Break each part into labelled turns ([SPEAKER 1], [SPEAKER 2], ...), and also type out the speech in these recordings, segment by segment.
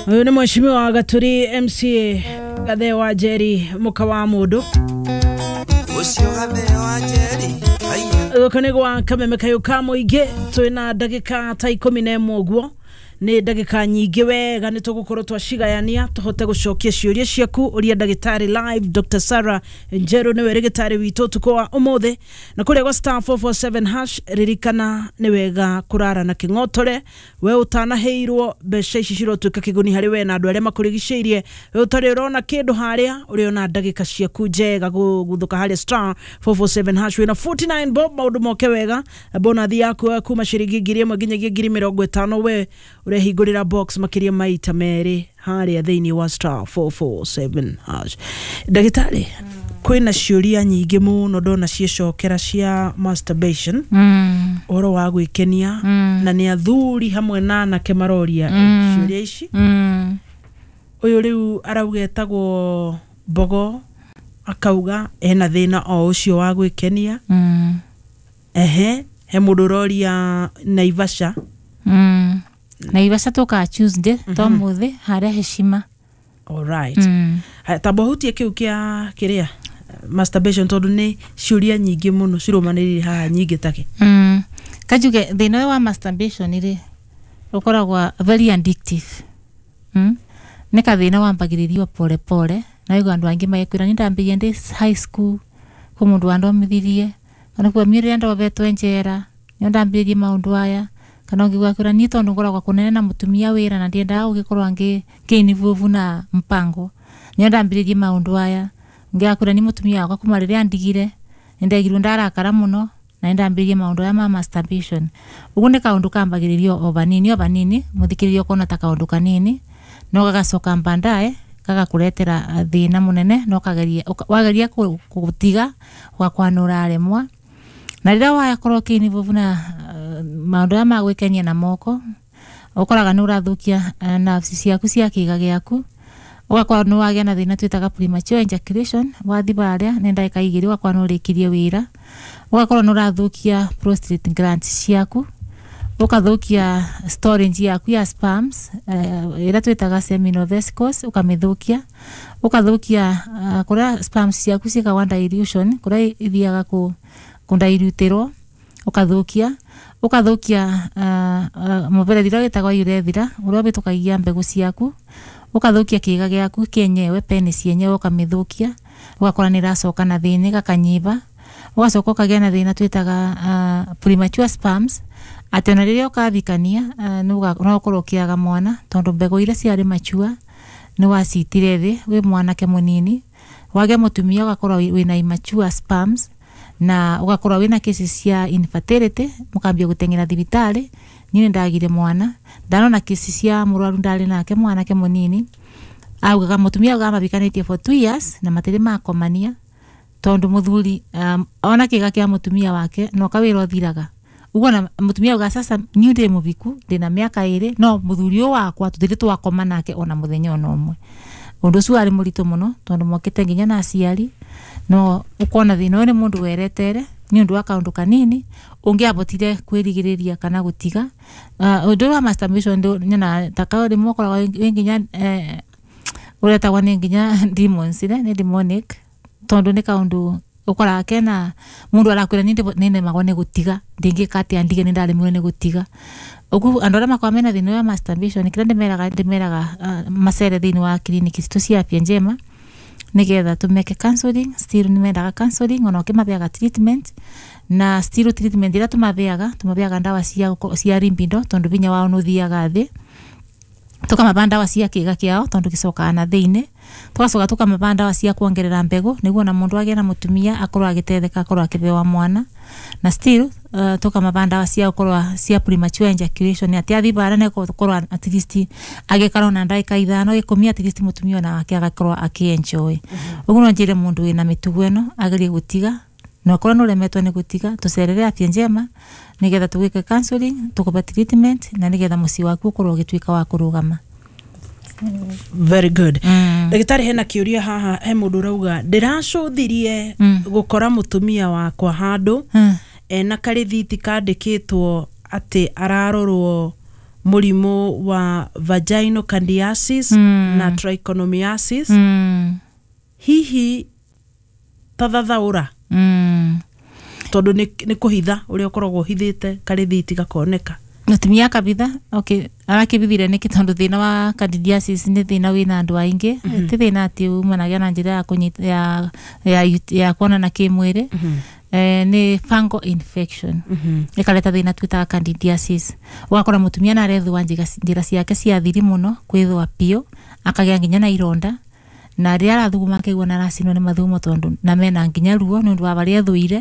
[SPEAKER 1] Uyu ni mheshimiwa Gaturi MCA Gathe wa Njeri muka wa mundu
[SPEAKER 2] ucio Gathe wa Njeri
[SPEAKER 1] ukanigwa kameme kayo ka muingi twina ndagika ta 11 uguo ni ndagika nyingi wega ni tugukorwo twacigayania tuhote gucokia ciuria ciaku uria ndagitari live Dr. Sarah Njeru ni werigitari witu tukwa umuthe na kuria gwa star 447 hash ririkana ni wega kurara na kingotore we utana heirwo besha ici cirotwika kiguni hari we na andu aria makurigiceirie we utari urona kindu haria uri ona ndagika ciaku njega guthuka hari star 447 hash we na 49 bob maundu moke wega bonathi yaku kuma ciringi 1,000 nginyagia 50,000 we urehingurira box makiria maita meri haria thiini wa star 447 hash. Ndagitari kwina ciuria nyingi muno ndona ciecokera cia masturbation oro wa gwikenia na ni athuri hamwe na anake maroria ciuria ici uyu riu araugetagwo Bogo akauga ena thina o ucio wa gwikenia he mundu roria Naivasha
[SPEAKER 3] Naivasha toka Tuesday to muthi haria heshima.
[SPEAKER 1] All right. Tabohutie kiu kia kiria masturbation tondu ni ciuria nyingi muno cirumanirire haha nyingi take.
[SPEAKER 3] Kajuge thina wa masturbation iri ukoragwa very addictive. Ni kathina wambagiririo pole pole na igo andu angi mayekwira ni ndambiye ndi high school ku mundu andomithirie ana kwa mire ndo betwe njera ni ndambiye maundu aya kana ngigwa kura ni tondu ngoragwa kunene na mutumia wira na ndienda ugikorwa nginivuvu na mpango ni ndambiye maundu aya ngakura ni mutumia wakwa kumariria ndigire ndegirwo ndarakara muno na ndambiye maundu ya masturbation ugunde kaundu kambagiririo obanini muthikiririo kona ta kaundu kanini no gagacoka mbandae gagakuretera thina munene no wagaria kugutiga wakwanura aremwa na rira wakorwo kinivuvu na maundu ya magwikenia na moko ukoraga ni urathukia nerves ciaku cia kiga giaku ugakorwo ni wagia na thina twitaga premature ejaculation wathi baria ni ndagika 2 ugakorwo ni urikirie wira ugakorwo ni urathukia prostate glands ciaku ukathukia storage yaku ya sperms ira twitaga seminal vesicles ukamithukia ukathukia kuria sperms ciaku cikawa dilution kuria ithiaga kundairutirwo ukathukia muberethira gitagwa urethira uria bitukagia mbegu ciaku ukathukia kiga giaku kenyewe penis yenyewe ukamithukia ugakora ni racoka na thini gakanyiba ugacoka ukagia na thina twitaga premature sperms atena riria ukathikania no ukorokiaga mwana tondu mbegu ira ciari mature ni wacitire thi wi mwanake munini wage mutumia ugakorwa wina immature sperms na ugakorwa wina cases cia infertility mukambia gutengera thibitari ni ndagire mwana ndanona cases cia murwaru ndari nake mwanake munini augaga mutumia ugamabikanitie for 2 years na matiri makomania tondu muthuri ona kiga kia mutumia wake no kawiro thiraga ugona mutumia uga sasa nyude mubiku ndina miaka 2 no muthuri wakwa tuthiri twakoma nake ona muthenya ona umwe undu cio ari murito muno tondu mokete nginya na aciari no ukona thina ni mundu weretere ni undu wa kaundu kanini ungiabotire kwirigiriria kana gutiga undu wa masturbation ndo nyana takao ri mokora wenginya ureta wane nginya demons ni demonic tondu ni kaundu ukora kena mundu arakwira ninde magone gutiga ndingi kati andige ndale mwene gutiga ugu andora makwamena thina ya masturbation kira ndemeraga masere thini wa clinic sto cia afya njema nigetha tumeke counseling still nimendaga counseling ona kimabeaga treatment na still treatment ira tumabeaga ndawa cia rimbindo tondu binya wao nuthiaga thi tukamaba ndawa cia kiga kiao tondu gicoka na thiini tugacoka tukamaba ndawa cia kuongerera mbegu niguo na mundu agia na mutumia akorwo agitetheka akorwo akibewa mwana na still tukamaba ndawa cia ukorwa cia premature ejaculation ati athibara ne kukorwa at least agekara na ndagika 5 10 at least mutumia na wake agakorwa akienjoy uguo njire mundu wina mitugo eno agerie gutiga no korwo no remetwa ni gutiga tucerere afya njema nigetha tugike counseling tukupa treatment na nigetha muci waku ukorwo gitwika wa kurugama.
[SPEAKER 1] Very good. Ndagitari hena kiuria haha he mundu rauga ndiracuthirie gukora mutumia wakwa handu ena karithiti kandikitwo ati ararorwo murimu wa vaginal candidiasis na trichomoniasis hihi tathathaura tondu ni kuhitha uria ukoragwo hithite karithiti gakoneka
[SPEAKER 3] mutumia kabitha arakibithire niki tondu thina wa candidiasis ni thina wina andu aingi ti thina ati umanagia na njira ya kunyita ya kuonana kimwiri ni fungal infection ikaleta thina twitaga candidiasis wakora mutumia na arethwa njira ciake cia thiri muno kwithwa pio akagia nginya na ironda na ria arathuguma akaigua na racinwo ni mathugumo tondu na mena nginya ruo nundu wa baria thuire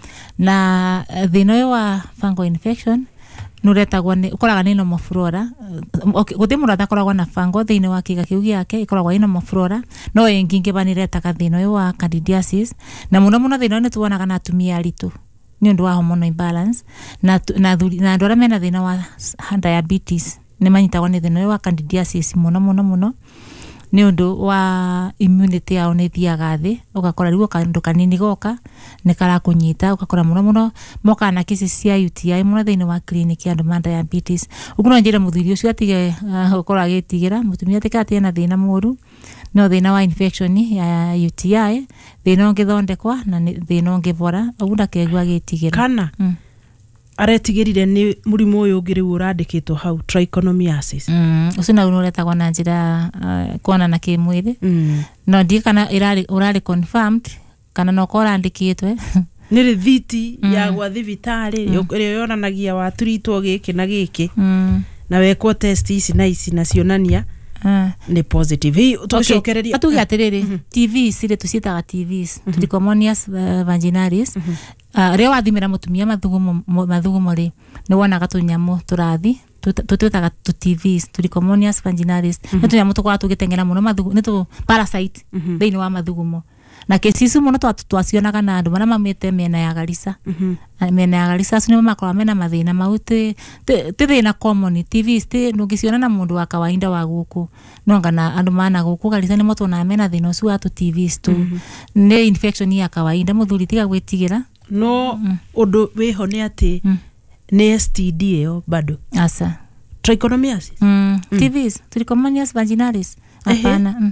[SPEAKER 3] na thina uyu wa fungal infection nuretagwa ni ukoraga ni nomoflora guti mundu atakoragwa na fungal thiini wa kiga kiu giake ikoragwa ni nomoflora no ingingi baniretaga thina uyu wa candidiasis na muno thina ni tuonaga na atumia aritu ni undu wa hormonal imbalance na andu aria mena thina wa diabetes ni manyitagwa ni thina uyu wa candidiasis muno ni undu wa immunity yao ni thiaga thi ugakora riu kandu kanini goka ni karakunyita ugakora muno moka na kesi cia UTI muno thiini wa clinic ya demand diabetes ukuno njira muthuri ucio atige ukora agitigira mutumia tikati na thina muru no thina wa infection ya UTI thina ngithondekwa na thina ngivora ugunda kegwa agitigira
[SPEAKER 1] kana aretigirire ni murimu uyu ngiriu urandikitwo hau trichomoniasis
[SPEAKER 3] ucio na unoretagwa na njira kuona na kimwiri no ndi kana urari confirmed kana no korandikitwe
[SPEAKER 1] ni rithiti ya gwa thibitari ĩrĩa yonanagia waturitwo giki na giki na wekwo test ici na ici na cionania ni positive hi tucokereria
[SPEAKER 3] atugi atiriri TVs ile tuciitaga TVs trichomonias vaginalis ria wathimira mutumia mathugumo ri ni wonaga tunyamu turathi tutwitaga tu TVs trichomonias vaginalis ni tunyamu tukora tugitengera muno mathugumo ni tu parasite thiini wa mathugumo na kesisu muno twacionaga na andu maria mamite mena ya Garissa mena ya Garissa sune makora mena mathina mauti ti thina common TVs ti ndungiciona na mundu wa kawaida wa guku nongana andu mana guku Garissa ni moto na mena thina ucio wa tu TVs tu ni infection ya kawaida muthuri tiga gwitigira
[SPEAKER 1] no undu wiho ni ati ni STD yo bado
[SPEAKER 3] asa
[SPEAKER 1] trichomoniasis
[SPEAKER 3] TVs trichomonias vaginalis hapana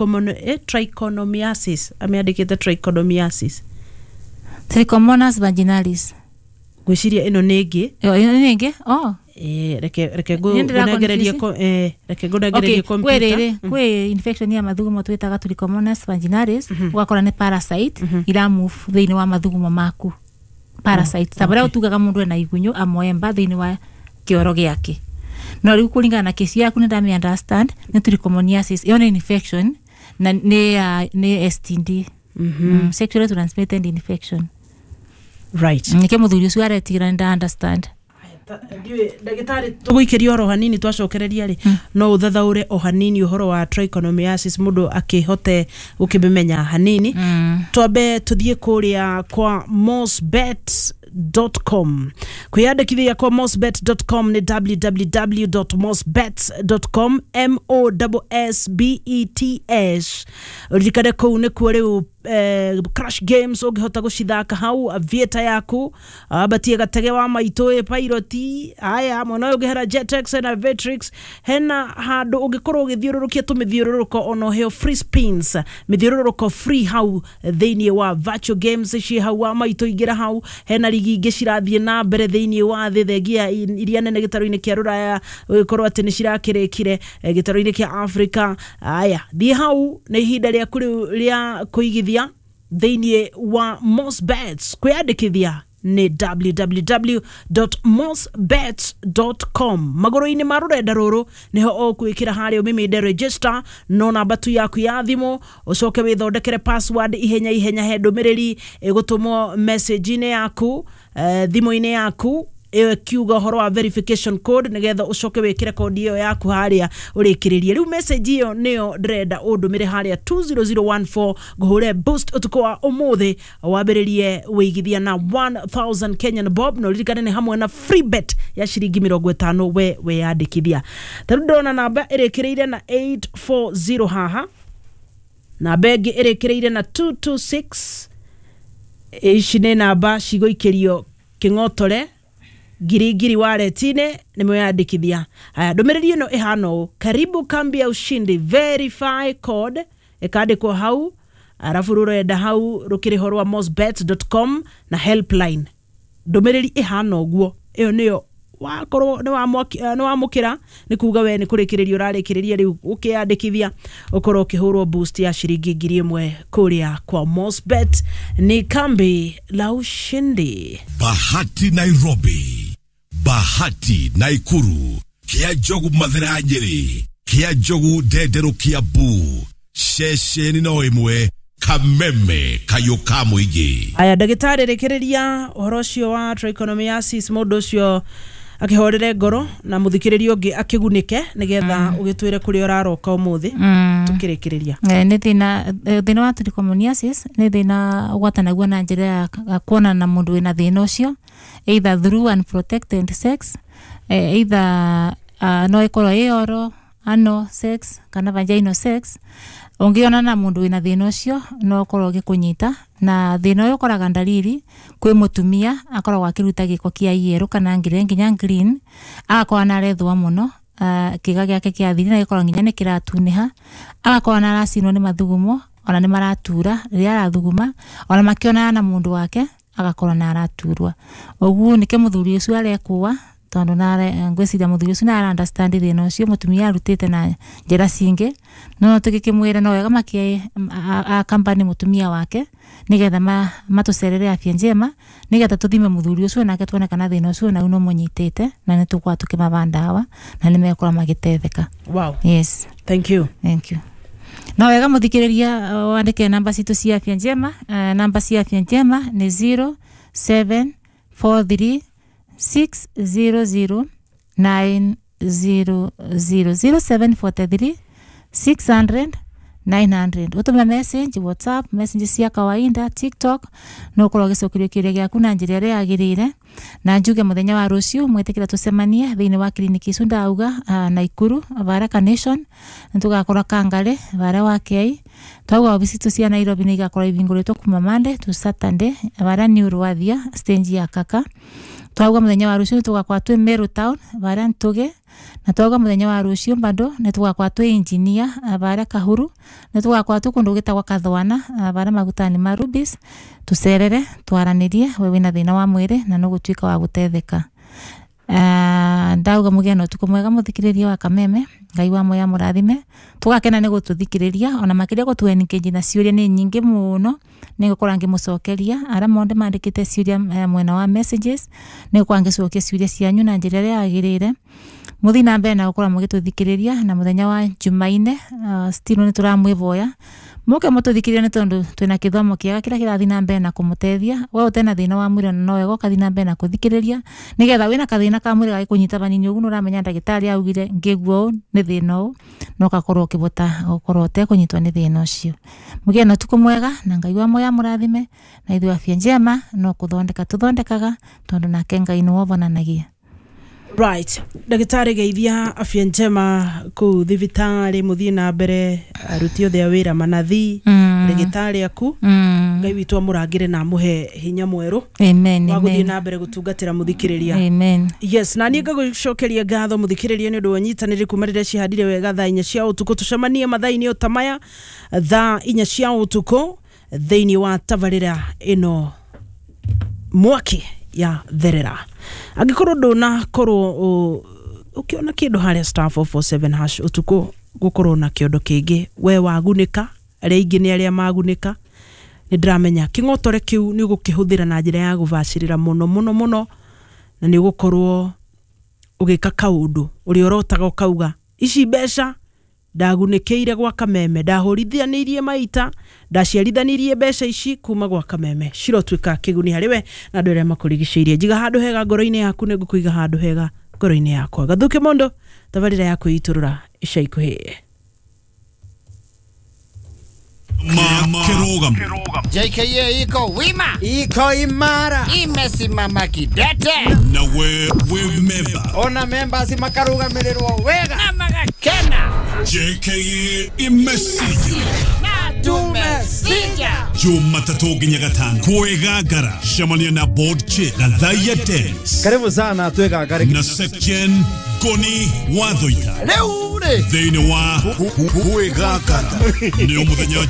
[SPEAKER 1] trichomoniasis ameandikite trichomoniasis
[SPEAKER 3] trichomonas vaginalis
[SPEAKER 1] gwiciria ino ningi reke ngunegererie
[SPEAKER 3] computer kwe infection ya mathugumo twitaga trichomonas vaginalis ugakora ni parasite ira move thiini wa mathugumo maku parasite tabara utugaga mundu ena igunyo amoemba thiini wa kioro giake no riu kuringana na kesi yaku ni ndami understand ni trichomoniasis yo ni infection na ni STD sexually transmitted infection
[SPEAKER 1] right
[SPEAKER 3] nike muthuri ucio aretigira nda understand
[SPEAKER 1] ndagitari tuguikiria oro hanini twacokereria ri no uthathaure o hanini uhoro wa trichomoniasis mundu akihote ukimenya hanini twambe tuthie kuria kwa mosbet.com kuyandikithia kwa mosbet.com ni www.mosbets.com MOSSBETS rikade ko ne kuo riu crash games ungihota gucithaka hau avieta yaku abatie gatege wa maito piloti aya mwana ungihera Jetex na Vetrix hena handu ungikorwo ugithiururukia tumithiururuko ono heo free spins mithiururuko free hau thiini wa virtual games ci hau wa maito igira hau hena ligi ingi cirathie na mbere thiini wa thi thegia iria nene gitaro-ini kia Ruraya ugikorwo ati ni cirakirikire gitaro-ini kia Africa aya thi hau ni ihinda ria ria kuigithia thiini wa Mosbets kwiyandikithia ni www.mosbets.com magoro-ini ma rurenda ruru niho okwikira hario mimide register no namba tu yaku ya thimu ucoke withondekere password ihenya he ndumiriri igutumwo message-ini yaku thimu-ini yaku kiuga horo wa verification code nigetha ucoke wikire code iyo yaku haria urikiririe riu message iyo niyo ndrenda undumire haria 20014 guhure boost utuko wa umuthi wambiririe wigithia na 1000 Kenyan bob no ririkane ni hamwe na free bet ya shiringi 50 we yandikithia taru ndona namba irikireire na 840 haha na begi irikireire na 226 ici ni namba cigoikirio kingotore girigiri waletine nimeyandikithia haya ndumiriri ino ihano karibu kambi ya ushindi verify code ikandikwo hau arafu rurenda hau rukiriho rwa mosbet.com na helpline ndumiriri ihano guo iyo niyo wakorwo ni wamukira ni kuga we ni kurikiriria urarikiriria riu ukiyandikithia ukorwo ukihurwo boost ya shiringi 1000 kuria kwa Mosbet. Ni kambi la ushindi.
[SPEAKER 4] Bahati Nairobi, Bahati Naikuru, Kiajogu Mathira Nyeri, Kiajogu Ndendero Kiambu, Shesheni no imwe Kameme Kayuka Muigi.
[SPEAKER 1] Aya ndagitari rikiriria uhoro cio wa trichomoniasis mundu cio akihorere ngoro na muthikiririo ngi akigunike nigetha ugitwire kuri uraroka umuthi tukirikiriria
[SPEAKER 3] ni thina wa trichomoniasis ni thina gwatanagua na njira ya kuona na mundu wina thina ucio either through unprotected sex either no ikorwo ioro ano sex kana vaginal sex ungiona na mundu wina thina ucio no korwo gikunyita na thina uyu koraga ndariri kwi mutumia akoragwo akiruta giko kia yeru kana ngire nginya green agakorwo na rethwa muno kiga giake kia thiri na gikorwo nginya ni kiratuniha agakorwo na racinwo ni mathugumo ona ni maratura riria arathuguma ona makiona na mundu wake agakorwo na araturwa uguo nike muthuri ucio arekwa tondu na ngwiciria muthuri ucio na understand thina ucio mutumia arutite na njira cingi no tukikimwira no wega makie a company mutumia wake nigetha matucerere afya njema nigetha tuthime muthuri ucio nake tuone kana thina ucio na uno munyitite na nitukwa tukimabanda hawa na nimekora magitetheka.
[SPEAKER 1] Wow.
[SPEAKER 3] Yes,
[SPEAKER 1] thank you
[SPEAKER 3] no wega muthikiriria wandike namba citu cia afya njema. Namba cia afya njema ni 0743 600 900 0743 600 900. Utume message WhatsApp, message cia kawaida, TikTok no korwo gicokirio kiria giaku na njira ria yagirire na njuge muthenya wa ruciu mwetikira tusemanie thiini wa kliniki icu ndauga Naikuru Baraka Nation ntugakora Kangale bara wa Kei twagwa obisitu cia Nairobi ni igakora ibinguritwo kuma Monday to Saturday bara ni urwathia stage ya Kaka twagwa muthenya wa ruciu tugakwa twi Meru Town bara Ntuge na twagwa muthenya wa ruciu bado ne tugakwa twi engineer bara Kahuru ne tugakwa tukundu gitagwa Kathwana bara Magutani Marubis tucerere twaranirie we wina thina wa mwire na no gutwika wa gutetheka. Ndauga mugeno tukumwega muthikiriria wa Kameme ngai wa moya murathime tugakena ni gututhikiriria ona makiria gutuenikeji na ciuria ni nyingi muno ni gukora ngimucokeria ara monde mandikite ciuria mwena wa messages ni kwangicokia ciuria cianyu na njira ria yagirire muthina mbe na gukora mugituthikiriria na muthenya wa Jumaine still ni turamwivoya muke mututhikiriria ni tondu twina kithomo kiega kira kirathina mbe na kumutethia we utena thina wa mwiri no wego kathina mbe na kuthikiriria nigetha wina kathina ka mwiri gaikunyita banini ugu nuramenya ndagitari augire ngiguo ni thina u no kakorwo kibota ukorwo te kunyitwa ni thina ucio mugeno tukumwega na ngai wa moya murathime na ithu afya njema no kuthondeka tuthondekaga tondu nake ngai no wonanagia.
[SPEAKER 1] Right, ndagitari geithia afya njema ku thibitari muthina mbere arutio thea wira manathi ndagitari aku ngai witu amurangire na muhe hinya mweru.
[SPEAKER 3] Amen.
[SPEAKER 1] Waguthina mbere gutungatira muthikiriria.
[SPEAKER 3] Amen.
[SPEAKER 1] Yes, na niĩ ngagucokeria ngatho muthikiriria ni undu wanyitanire kumarire cihadire wega thaa 4 cia utuku tucemanie mathaa-ini utamaya thaa 4 cia utuku thiini wa tabarira ino mwaki ya therera agikorwo ndona korwo ukiona kindu haria *447# utuku gukorwo na kiondo kingi we wagunika aria ingi ni aria magunika ni ndramenya kingotore kiu ni gukihuthira na njira ya guvacirira muno na ni gukorwo ugika kaundu uri orotaga ukauga ici mbeca ndagunikeire gwa Kameme ndahorithianirie maita ndaciarithanirie mbeca ici kuma gwa Kameme cirotwika kiguni hariwe na ndore makurigiceirie njiga handu hega ngoro-ini yaku ni ngukuiga handu hega ngoro-ini yakwa gathuke mondo tabarira yaku iturura ica ikuhi
[SPEAKER 4] Kirogam
[SPEAKER 2] JKA iko wima, iko imara, imesimama kidete
[SPEAKER 4] na we member
[SPEAKER 2] ona members makarugamirwo wega na magakena.
[SPEAKER 4] JKA imesiji
[SPEAKER 2] na tumesija.
[SPEAKER 4] Jumatatu nginya gatano kwegagara shamania na board chick Gathaya Dance.
[SPEAKER 5] Karibu sana twegagare
[SPEAKER 4] Na section Goni Wathoita
[SPEAKER 2] Leo
[SPEAKER 4] thĩinĩ wa kwegagara nĩ mũthenya